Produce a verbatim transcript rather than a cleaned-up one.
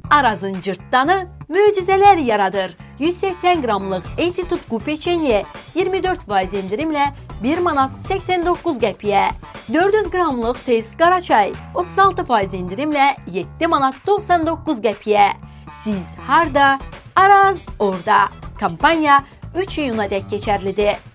Arazın cırtdanı möcüzələr yaradır. yüz səksən qramlıq Eti Tutku peçenye iyirmi dörd faiz indirimlə bir manat səksən doqquz qəpiyə. dörd yüz qramlıq test qara çay otuz altı faiz indirimlə yeddi manat doxsan doqquz qəpiyə. Siz harda? Araz orada. Kampanya üç iyuna dək keçərlidir.